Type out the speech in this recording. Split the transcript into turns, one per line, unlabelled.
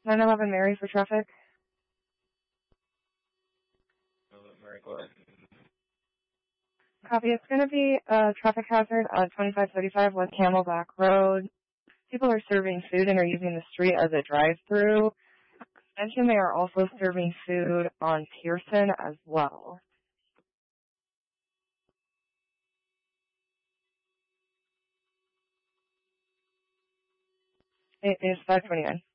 911 Mary for traffic.
Mary, go ahead.
Copy. It's going to be a traffic hazard on 2535 West Camelback Road. People are serving food and are using the street as a drive-through. Mention they are also serving food on Pearson as well. It is 529.